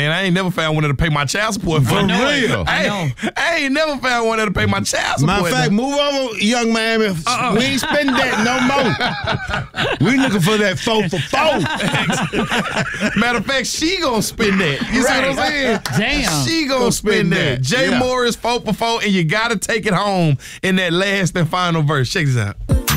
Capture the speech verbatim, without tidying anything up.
man, I ain't never found one that'll pay my child support. For real. I, know. I ain't never found one that'll pay my child support. Matter of fact, move over, young man. Uh-uh. We ain't spending that no more. We looking for that four for four. Matter of fact, she gonna spend that. You right. see what I'm saying? Damn. She gonna Go spend, spend that. that. Jay Yeah. Morris, four for four, and you gotta take it home in that last and final verse. Check this out.